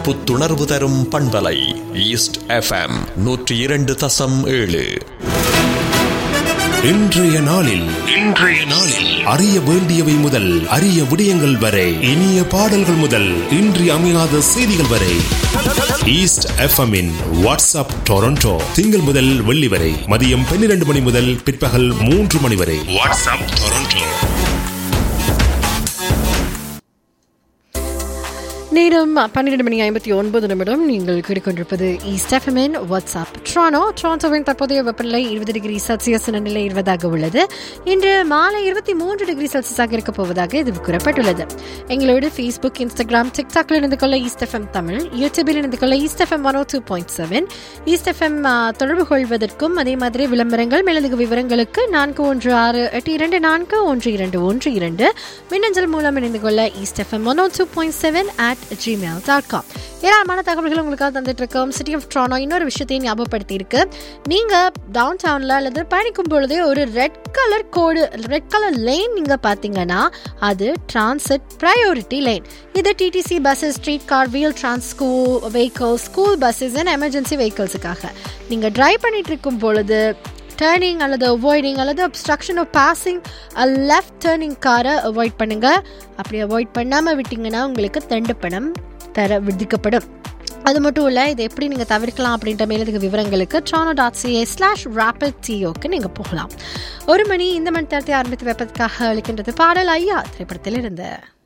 புத்துணர்வு தரும் பண்பலை ஈஸ்ட் FM 102.7. இன்றைய நாளில் அறிய வேண்டியவை முதல் அரிய விடயங்கள் வரை, இனிய பாடல்கள் முதல் இன்றி அமையாத செய்திகள் வரை, ஈஸ்ட் எஃப்எம்மின் வாட்ஸ்அப் டொரண்டோ திங்கள் முதல் வெள்ளி வரை மதியம் 12 மணி முதல் பிற்பகல் 3 மணி வரை. WhatsApp Toronto. நேரம் 12:59. நீங்கள் கேட்டுக்கொண்டிருப்பது ஈஸ்ட் எஃப்எம்மின் வாட்ஸ்அப் ட்ரானோ. டொரண்டோவின் தற்போதைய வெப்பநிலை 20 டிகிரி செல்சியஸ், நிலை 20 உள்ளது. இன்று மாலை 23 டிகிரி செல்சியஸாக இருக்கப் போவதாக இது கூறப்பட்டுள்ளது. எங்களோடு ஃபேஸ்புக், இன்ஸ்டாகிராம், டிக்டாக்ல இணைந்து கொள்ள ஈஸ்ட் எஃப்எம் தமிழ், யூடியூபில் இணைந்து கொள்ள ஈஸ்ட் எஃப்எம் 102.7. ஈஸ்ட் எஃப்எம் தொடர்பு கொள்வதற்கும் அதே மாதிரி விளம்பரங்கள் மேலதிக விவரங்களுக்கு 4168241212 மின்னஞ்சல் மூலம் இணைந்து கொள்ள ஈஸ்ட் எஃப்எம் 102.7@gmail.com. ஏராளமான தகவல்கள் உங்களுக்காக தந்துட்டு இருக்கோம். சிட்டி ஆஃப் டொரண்டோ இன்னொரு விஷயத்தையும் ஞாபகப்படுத்தி இருக்கு. நீங்க டவுன் டவுன்ல அல்லது பயணிக்கும் பொழுதே ஒரு ரெட் கலர் லைன் நீங்க பாத்தீங்கன்னா அது டிரான்சிட் ப்ரையாரிட்டி லைன். இது DTC buses, street car, wheel Transco vehicles, school buses and emergency வெஹிக்கிள்ஸுக்காக நீங்க டிரைவ் பண்ணிட்டு இருக்கும் பொழுது டர்னிங் அல்லது அவாய்டிங் அல்லது obstruction of passing left turning காரை அவாய்ட் பண்ணுங்க. அப்படி அவாய்ட் பண்ணாமல் விட்டீங்கன்னா உங்களுக்கு தண்டப்பணம் விதிக்கப்படும். அது மட்டும் இல்லை, இதை எப்படி நீங்கள் தவிர்க்கலாம் அப்படின்ற மேலதிக விவரங்களுக்கு toronto.ca/rapidto நீங்கள் போகலாம். 1 மணி இந்த மணி நேரத்தை ஆரம்பித்து வைப்பதற்காக அளிக்கின்றது பாடல் ஐயா திரைப்படத்தில் இருந்து.